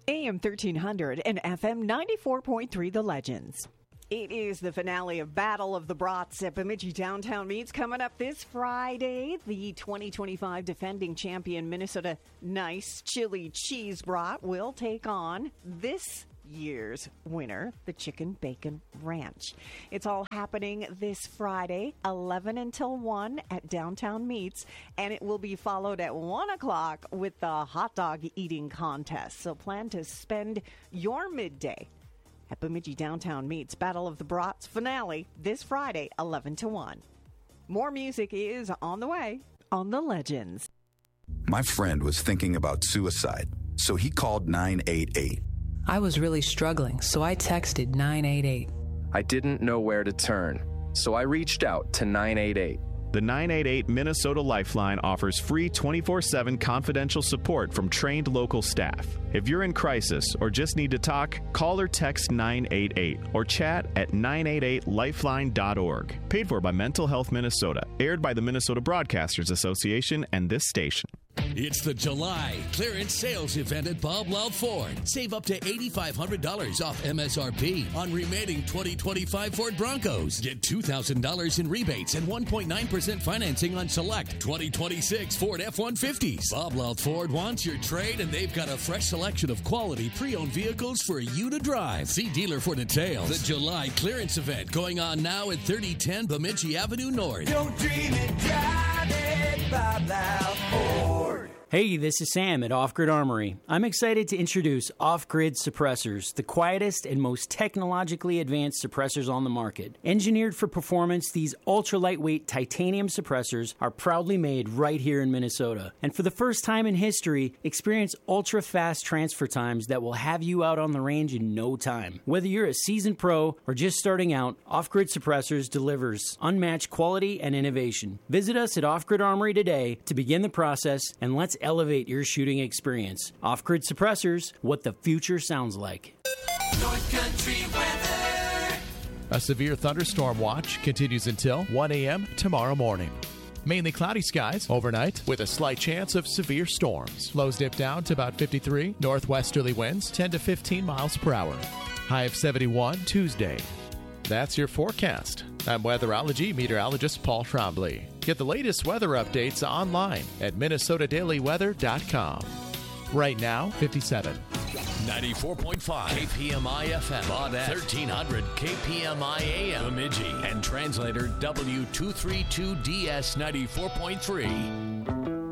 AM 1300 and FM 94.3 The Legends. It is the finale of Battle of the Brats at Bemidji Downtown Meats. Coming up this Friday, the 2025 defending champion Minnesota Nice Chili Cheese Brat will take on this year's winner, the Chicken Bacon Ranch. It's all happening this Friday, 11 until 1 at Downtown Meats, and it will be followed at 1 o'clock with the hot dog eating contest. So plan to spend your midday at Bemidji Downtown Meats. Battle of the Brats finale this Friday, 11 to 1. More music is on the way on The Legends. My friend was thinking about suicide, so he called 988. I was really struggling, so I texted 988. I didn't know where to turn, so I reached out to 988. The 988 Minnesota Lifeline offers free 24/7 confidential support from trained local staff. If you're in crisis or just need to talk, call or text 988 or chat at 988lifeline.org. Paid for by Mental Health Minnesota. Aired by the Minnesota Broadcasters Association and this station. It's the July clearance sales event at Bob Loud Ford. Save up to $8,500 off MSRP on remaining 2025 Ford Broncos. Get $2,000 in rebates and 1.9% financing on select 2026 Ford F-150s. Bob Loud Ford wants your trade, and they've got a fresh selection of quality pre-owned vehicles for you to drive. See dealer for details. The July clearance event going on now at 3010 Bemidji Avenue North. Don't dream it, drive it, Bob Loud Ford. Hey, this is Sam at Off Grid Armory. I'm excited to introduce Off Grid Suppressors, the quietest and most technologically advanced suppressors on the market. Engineered for performance, these ultra-lightweight titanium suppressors are proudly made right here in Minnesota. And for the first time in history, experience ultra-fast transfer times that will have you out on the range in no time. Whether you're a seasoned pro or just starting out, Off Grid Suppressors delivers unmatched quality and innovation. Visit us at Off Grid Armory today to begin the process, and let's elevate your shooting experience. Off-Grid Suppressors, what the future sounds like. North Country weather. A severe thunderstorm watch continues until 1 a.m. tomorrow morning. Mainly cloudy skies overnight with a slight chance of severe storms. Lows dip down to about 53. Northwesterly winds 10 to 15 miles per hour. High of 71 Tuesday. That's your forecast. I'm weatherology meteorologist Paul Trombley. Get the latest weather updates online at minnesotadailyweather.com. Right now, 57. 94.5 KPMI FM, Baudette, 1300 KPMI AM, Bemidji, and translator W232DS 94.3.